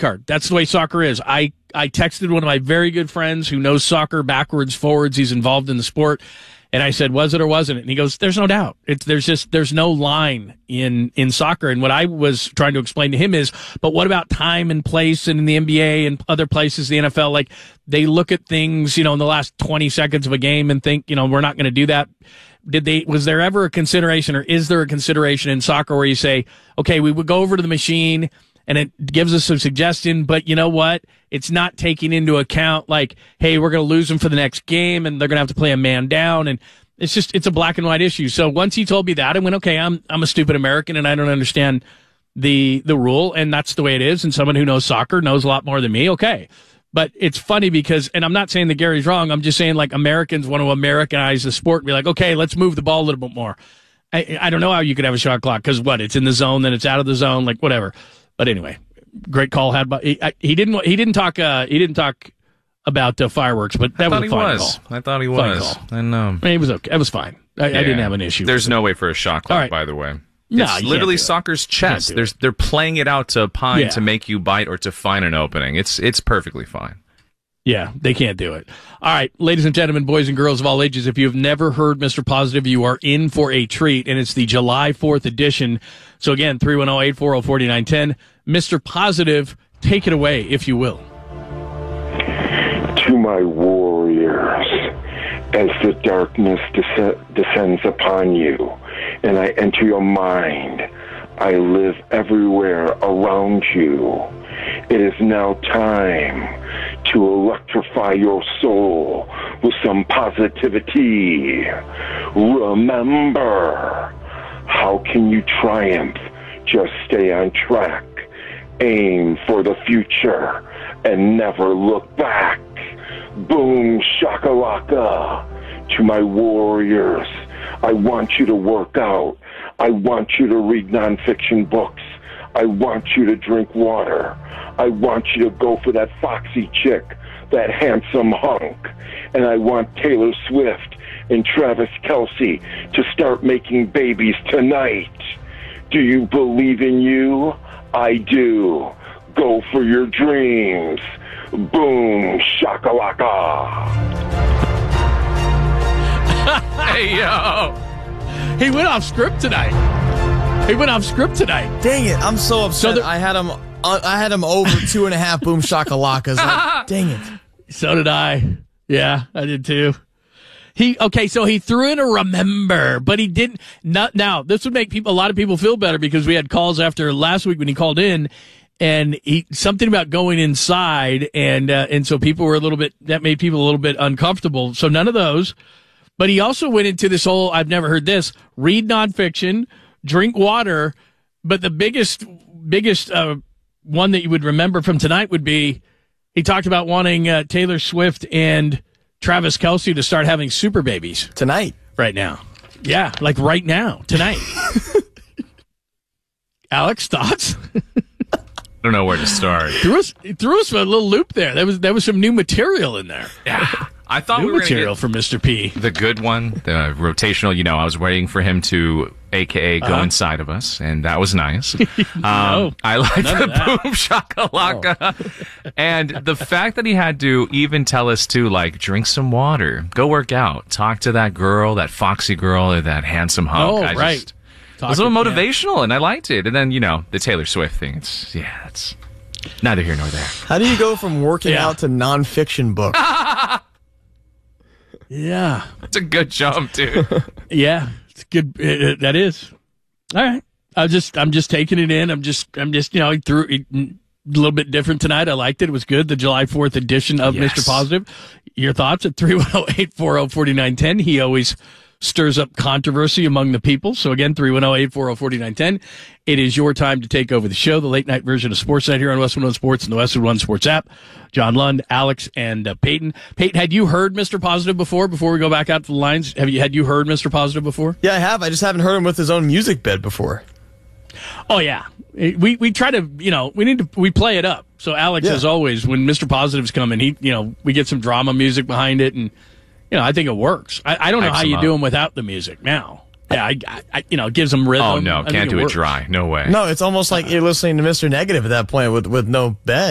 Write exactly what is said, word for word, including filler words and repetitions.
card. That's the way soccer is. I, I texted one of my very good friends who knows soccer backwards, forwards. He's involved in the sport. And I said, was it or wasn't it? And he goes, there's no doubt. It's, there's just, there's no line in, in soccer. And what I was trying to explain to him is, but what about time and place and in the N B A and other places, the N F L, like they look at things, you know, in the last twenty seconds of a game and think, you know, we're not going to do that. Did they, was there ever a consideration or is there a consideration in soccer where you say, okay, we would go over to the machine and it gives us some suggestion, but you know what? It's not taking into account like, hey, we're going to lose them for the next game and they're going to have to play a man down. And it's just, it's a black and white issue. So once he told me that, I went, okay, I'm, I'm a stupid American and I don't understand the, the rule. And that's the way it is. And someone who knows soccer knows a lot more than me. Okay. But it's funny because, and I'm not saying that Gary's wrong. I'm just saying like Americans want to Americanize the sport and be like, okay, let's move the ball a little bit more. I, I don't know how you could have a shot clock because what? It's in the zone, then it's out of the zone, like whatever. But anyway, great call had by he, he didn't he didn't talk uh, he didn't talk about uh, fireworks, but that I was a fine was. call. I thought he was. And um, I mean, it was okay. It was fine. I, yeah. I didn't have an issue. There's no way for a shot clock, right. by the way. No, it's literally soccer's chess. There's they're playing it out to pine yeah. to make you bite or to find an opening. It's it's perfectly fine. Yeah, they can't do it. All right, ladies and gentlemen, boys and girls of all ages, if you've never heard Mister Positive, you are in for a treat, and it's the July fourth edition. So again, three one zero, eight four zero, four nine one zero. Mister Positive, take it away, if you will. To my warriors, as the darkness des- descends upon you, and I enter your mind, I live everywhere around you. It is now time to electrify your soul with some positivity. Remember, how can you triumph? Just stay on track. Aim for the future and never look back. Boom shakalaka. To my warriors, I want you to work out. I want you to read nonfiction books. I want you to drink water. I want you to go for that foxy chick, that handsome hunk. And I want Taylor Swift and Travis Kelce to start making babies tonight. Do you believe in you? I do. Go for your dreams. Boom shakalaka. Hey, yo. He went off script tonight. He went off script tonight. Dang it! I'm so upset. So there, I had him. Uh, I had him over two and a half boom shakalakas. Like, dang it! So did I. Yeah, I did too. He okay. So he threw in a remember, but he didn't. Not now. This would make people a lot of people feel better because we had calls after last week when he called in, and he something about going inside, and uh, and so people were a little bit. That made people a little bit uncomfortable. So none of those. But he also went into this whole. I've never heard this. Read nonfiction. Drink water, but the biggest, biggest uh, one that you would remember from tonight would be he talked about wanting uh, Taylor Swift and Travis Kelce to start having super babies tonight, right now. Yeah, like right now, tonight. Alex, thoughts? I don't know where to start. threw us, threw us for a little loop there. There was there was some new material in there. Yeah. I thought New we were material get from Mister P. The good one, the rotational. You know, I was waiting for him to, A K A, go Uh-huh. inside of us, and that was nice. No, um, I like none the of boom shakalaka, oh. And the fact that he had to even tell us to like drink some water, go work out, talk to that girl, that foxy girl, or that handsome hunk. Oh, I right. Just, it was a little motivational, yeah. And I liked it. And then you know the Taylor Swift thing. It's yeah, it's neither here nor there. How do you go from working Yeah. out to nonfiction books? Yeah. That's a good jump, dude. Yeah, it's good. It, it, that is. All right. I just, I'm just taking it in. I'm just, I'm just, you know, he threw it a little bit different tonight. I liked it. It was good. The July fourth edition of Yes. Mister Positive. Your thoughts at three one zero, eight four zero, four nine one zero. He always stirs up controversy among the people. So again, three one zero, eight four zero, four nine one zero. It is your time to take over the show, the late night version of Sportsnet here on Westwood One Sports and the Westwood One Sports app. John Lund, Alex, and uh, Peyton. Peyton, had you heard Mister Positive before? Before we go back out to the lines, have you had you heard Mister Positive before? Yeah, I have. I just haven't heard him with his own music bed before. Oh yeah, we we try to you know we need to we play it up. So Alex, Yeah. as always, when Mister Positive's coming, he you know we get some drama music behind it, and you know I think it works. I, I don't know Hypes how him you up. do them without the music now. Yeah, I, I you know it gives them rhythm. Oh no, I think can't do it works. dry. No way. No, it's almost like you're listening to Mister Negative at that point with with no bed.